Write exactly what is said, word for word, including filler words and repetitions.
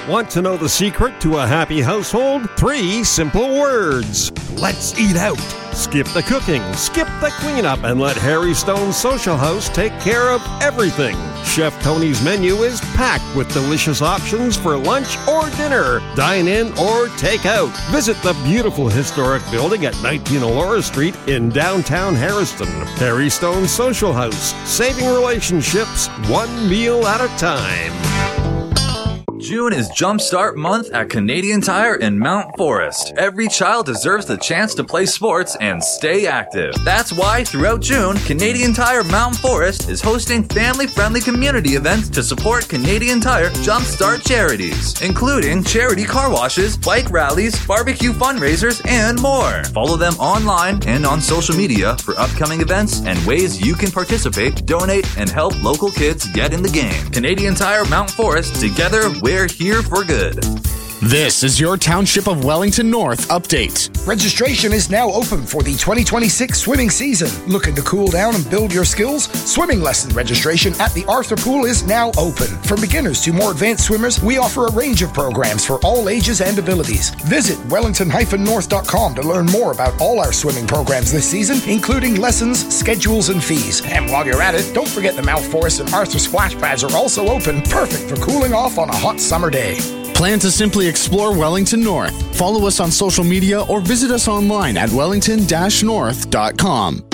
Want to know the secret to a happy household? Three simple words. Let's eat out. Skip the cooking, skip the cleanup, and let Harry Stone's Social House take care of everything. Chef Tony's menu is packed with delicious options for lunch or dinner, dine in or take out. Visit the beautiful historic building at nineteen Elora Street in downtown Harrison. Harry Stone's Social House, saving relationships one meal at a time. June is Jumpstart Month at Canadian Tire in Mount Forest. Every child deserves the chance to play sports and stay active. That's why throughout June, Canadian Tire Mount Forest is hosting family-friendly community events to support Canadian Tire Jumpstart charities, including charity car washes, bike rallies, barbecue fundraisers, and more. Follow them online and on social media for upcoming events and ways you can participate, donate, and help local kids get in the game. Canadian Tire Mount Forest, together we're here for good. This is your Township of Wellington North update. Registration is now open for the twenty twenty-six swimming season. Looking to cool down and build your skills? Swimming lesson registration at the Arthur Pool is now open. From beginners to more advanced swimmers, we offer a range of programs for all ages and abilities. Visit wellington dash north dot com to learn more about all our swimming programs this season, including lessons, schedules, and fees. And while you're at it, don't forget the Mount Forest and Arthur splash pads are also open, perfect for cooling off on a hot summer day. Plan to simply explore Wellington North. Follow us on social media or visit us online at wellington dash north dot com.